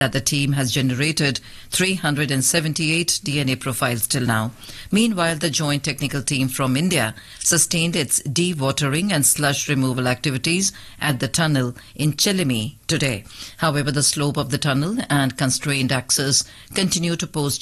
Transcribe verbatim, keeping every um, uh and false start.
that the team has generated three hundred seventy-eight D N A profiles till now. Meanwhile, the joint technical team from India sustained its dewatering and slush removal activities at the tunnel in Chelimi today. However, the slope of the tunnel and constrained access continue to pose